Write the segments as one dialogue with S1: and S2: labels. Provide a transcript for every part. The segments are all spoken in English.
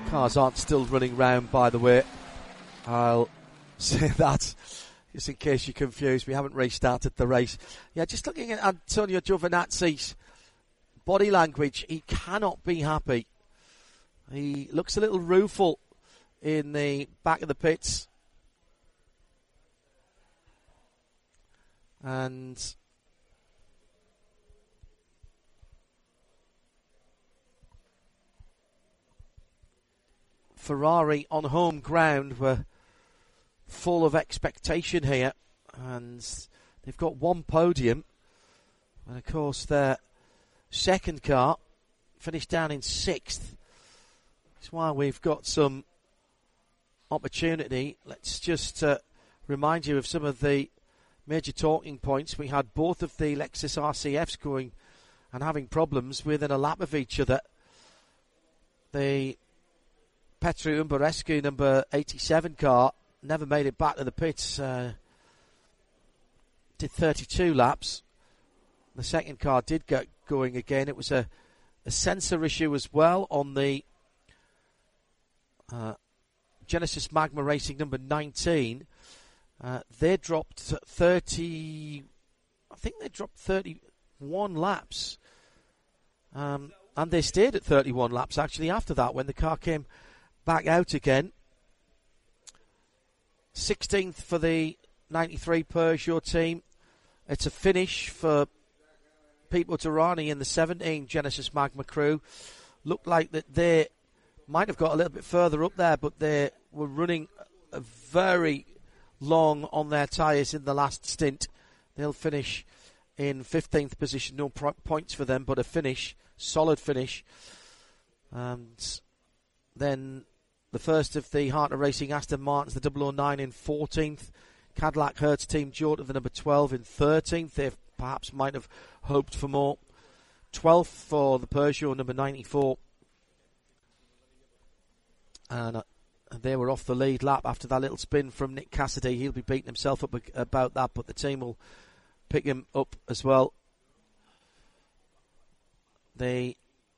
S1: Cars aren't still running round, by the way. I'll say that just in case you're confused. We haven't restarted the race. Yeah, just looking at Antonio Giovinazzi's body language, he cannot be happy. He looks a little rueful in the back of the pits. And Ferrari on home ground were full of expectation here, and they've got one podium, and of course their second car finished down in 6th. That's why we've got some opportunity. Let's just remind you of some of the major talking points. We had both of the Lexus RCFs going and having problems within a lap of each other. The Petru Umbarescu number 87 car never made it back to the pits. Did 32 laps. The second car did get going again. It was a sensor issue as well on the Genesis Magma Racing number 19. They dropped 30. I think they dropped 31 laps. And they stayed at 31 laps actually after that when the car came back out again. 16th for the 93 Peugeot team. It's a finish for Pipo Derani in the 17 Genesis Magma crew. Looked like that they might have got a little bit further up there, but they were running very long on their tyres in the last stint. They'll finish in 15th position. No points for them, but a finish, solid finish. And then the first of the Hartner Racing Aston Martins, the 009 in 14th. Cadillac Hertz Team Jota, the number 12 in 13th. They perhaps might have hoped for more. 12th for the Peugeot number 94. And they were off the lead lap after that little spin from Nick Cassidy. He'll be beating himself up about that, but the team will pick him up as well. The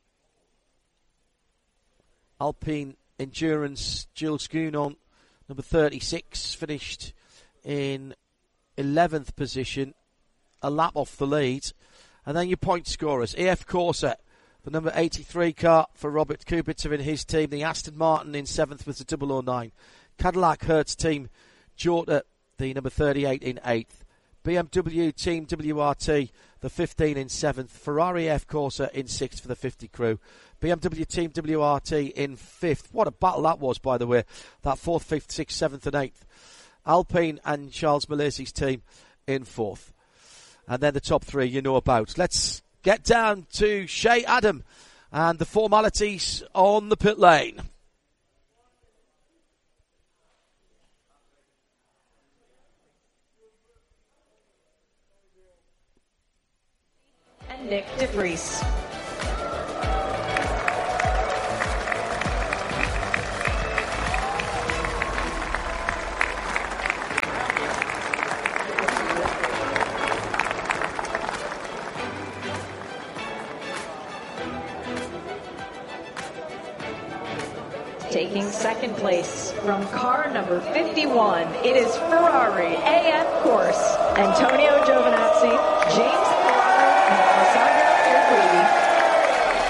S1: Alpine Endurance Jules Gounon, number 36, finished in 11th position, a lap off the lead. And then your point scorers. AF Corsa, the number 83 car for Robert Kubica in his team. The Aston Martin in 7th was the 009. Cadillac Hertz Team Jota, the number 38 in 8th. BMW Team WRT, the 15 in 7th. Ferrari F Corsa in 6th for the 50 crew. BMW Team WRT in 5th. What a battle that was, by the way. That 4th, 5th, 6th, 7th and 8th. Alpine and Charles Malesi's team in 4th. And then the top 3 you know about. Let's get down to Shea Adam and the formalities on the pit lane.
S2: And Nick DeVries. Taking second place from car number 51, it is Ferrari AF Course, Antonio Giovinazzi, James